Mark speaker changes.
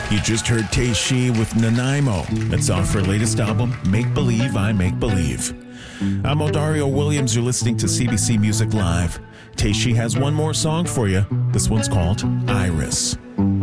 Speaker 1: You just heard Teishi with Nanaimo. It's off her latest album, Make Believe I Make Believe. I'm Odario Williams. You're listening to CBC Music Live. Teishi has one more song for you. This one's called Iris.